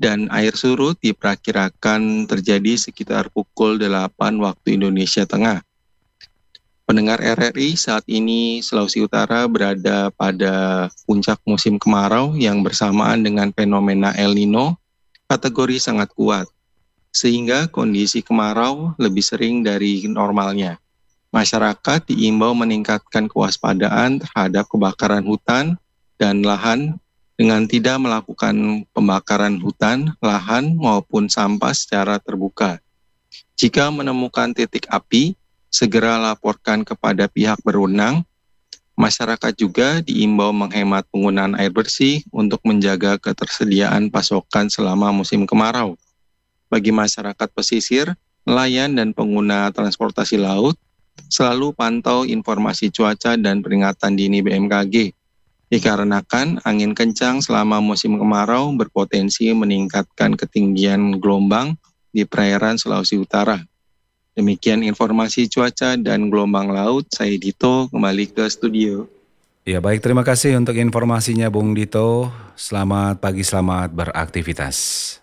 dan air surut diperkirakan terjadi sekitar pukul 8 waktu Indonesia Tengah. Pendengar RRI, saat ini Sulawesi Utara berada pada puncak musim kemarau yang bersamaan dengan fenomena El Nino kategori sangat kuat, sehingga kondisi kemarau lebih sering dari normalnya. Masyarakat diimbau meningkatkan kewaspadaan terhadap kebakaran hutan dan lahan dengan tidak melakukan pembakaran hutan, lahan maupun sampah secara terbuka. Jika menemukan titik api, segera laporkan kepada pihak berwenang. Masyarakat juga diimbau menghemat penggunaan air bersih untuk menjaga ketersediaan pasokan selama musim kemarau. Bagi masyarakat pesisir, nelayan dan pengguna transportasi laut, selalu pantau informasi cuaca dan peringatan dini BMKG. Dikarenakan angin kencang selama musim kemarau berpotensi meningkatkan ketinggian gelombang di perairan Sulawesi Utara. Demikian informasi cuaca dan gelombang laut. Saya Dito, kembali ke studio. Ya baik, terima kasih untuk informasinya Bung Dito. Selamat pagi, selamat beraktivitas.